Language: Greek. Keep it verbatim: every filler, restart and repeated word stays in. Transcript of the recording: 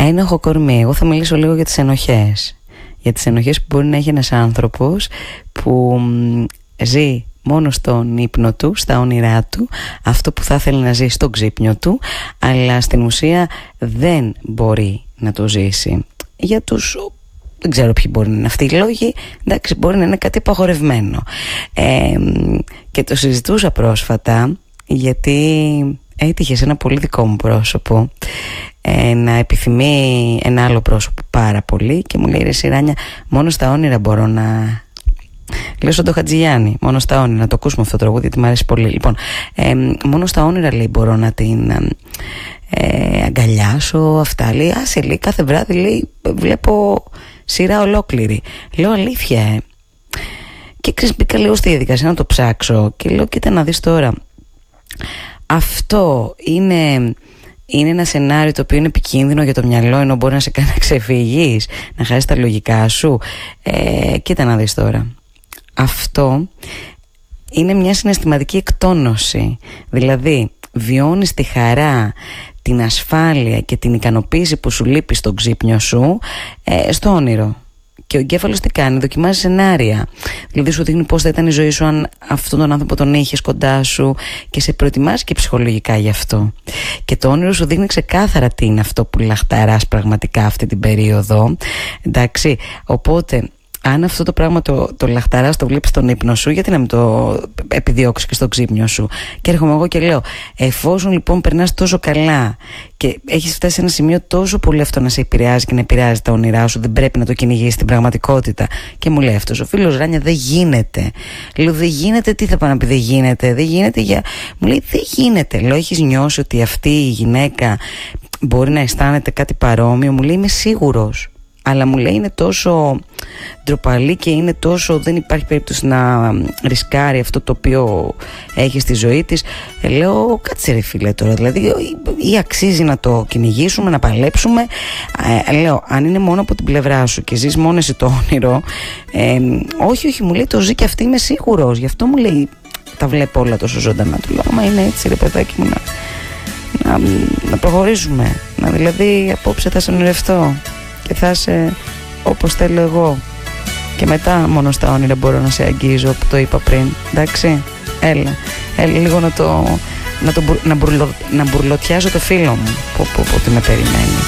Ένοχο κορμί. Εγώ θα μιλήσω λίγο για τις ενοχές. Για τις ενοχές που μπορεί να έχει ένας άνθρωπος που ζει μόνο στον ύπνο του, στα όνειρά του, αυτό που θα ήθελε να ζει στο ξύπνιο του, αλλά στην ουσία δεν μπορεί να το ζήσει. Για τους, δεν ξέρω ποιοι μπορεί να είναι αυτοί οι λόγοι, εντάξει, μπορεί να είναι κάτι απαγορευμένο. Ε, και το συζητούσα πρόσφατα, γιατί έτυχε σε ένα πολύ δικό μου πρόσωπο ε, να επιθυμεί ένα άλλο πρόσωπο πάρα πολύ και μου λέει, ρε Σιράνια, μόνο στα όνειρα μπορώ να... Λέω στον το Χατζηγιάννη, μόνο στα όνειρα, να το ακούσουμε αυτό το τραγούδι γιατί μου αρέσει πολύ. Λοιπόν, ε, μόνο στα όνειρα, λέει, μπορώ να την ε, αγκαλιάσω, αυτά. Λέει, άσε, λέει, κάθε βράδυ, λέει, βλέπω σειρά ολόκληρη. Λέω, αλήθεια, ε. Και ξέρεις, μπήκα λίγο στη διαδικασία να το ψάξω και λέω, κοίτα να δεις τώρα. Αυτό είναι, είναι ένα σενάριο το οποίο είναι επικίνδυνο για το μυαλό, ενώ μπορεί να σε κάνει να ξεφύγεις, να χάσεις τα λογικά σου. Ε, κοίτα να δεις τώρα. Αυτό είναι μια συναισθηματική εκτόνωση. Δηλαδή βιώνεις τη χαρά, την ασφάλεια και την ικανοποίηση που σου λείπει στον ξύπνιο σου ε, στο όνειρο. Και ο εγκέφαλος τι κάνει, δοκιμάζει σενάρια. Δηλαδή σου δείχνει πώς θα ήταν η ζωή σου αν αυτόν τον άνθρωπο τον είχες κοντά σου και σε προετοιμάζει και ψυχολογικά γι' αυτό. Και το όνειρο σου δείχνει ξεκάθαρα τι είναι αυτό που λαχταράς πραγματικά αυτή την περίοδο. Εντάξει, οπότε... Αν αυτό το πράγμα το, το λαχταράς, το βλέπεις στον ύπνο σου, γιατί να μην το επιδιώξεις και στο ξύπνιο σου? Και έρχομαι εγώ και λέω, εφόσον λοιπόν περνάς τόσο καλά και έχεις φτάσει σε ένα σημείο τόσο πολύ αυτό να σε επηρεάζει και να επηρεάζει τα όνειρά σου, δεν πρέπει να το κυνηγείς στην πραγματικότητα? Και μου λέει αυτός ο φίλος, Ράνια, δεν γίνεται. Λέω, δεν γίνεται, τι θα πάω να πει, δεν γίνεται, δεν γίνεται για... Μου λέει, δεν γίνεται. Λέω, έχεις νιώσει ότι αυτή η γυναίκα μπορεί να αισθάνεται κάτι παρόμοιο? Μου λέει, είμαι σίγουρος. Αλλά μου λέει είναι τόσο ντροπαλή και είναι τόσο, δεν υπάρχει περίπτωση να ρισκάρει αυτό το οποίο έχει στη ζωή της. ε, Λέω, κάτσε ρε φίλε τώρα, δηλαδή ή αξίζει να το κυνηγήσουμε, να παλέψουμε. ε, Λέω, αν είναι μόνο από την πλευρά σου και ζεις μόνο εσύ το όνειρο, ε, όχι όχι, μου λέει, το ζει και αυτή, είμαι σίγουρος. Γι' αυτό μου λέει, τα βλέπω όλα τόσο ζωντανά. Του λέω, μα είναι έτσι ρε παιδάκι μου, να, να, να προχωρήσουμε, να, δηλαδή απόψε θα σε ονειρευτώ και θα είσαι όπως θέλω εγώ. Και μετά μόνο στα όνειρα μπορώ να σε αγγίζω, που το είπα πριν. Εντάξει, έλα, έλα λίγο να το να, το, να, μπουρλο, να μπουρλωτιάζω το φίλο μου που, που, που, που με περιμένει.